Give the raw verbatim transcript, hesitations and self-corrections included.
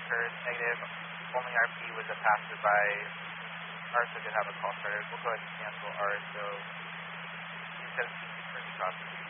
sure, negative. Only R P was a passer by R S O did have a call started. We'll go ahead and cancel R S O. Instead of first copy.